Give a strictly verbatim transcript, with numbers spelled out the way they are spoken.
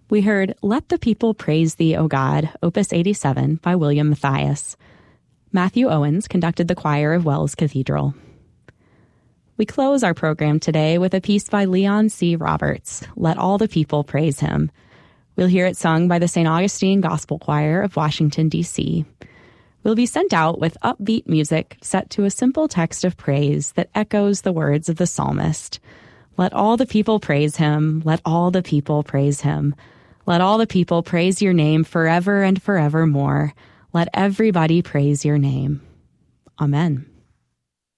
We heard Let the People Praise Thee, O God, Opus eighty-seven by William Matthias. Matthew Owens conducted the choir of Wells Cathedral. We close our program today with a piece by Leon C. Roberts, Let All the People Praise Him. We'll hear it sung by the Saint Augustine Gospel Choir of Washington, D C We'll be sent out with upbeat music set to a simple text of praise that echoes the words of the psalmist. Let all the people praise him. Let all the people praise him. Let all the people praise your name forever and forevermore. Let everybody praise your name. Amen.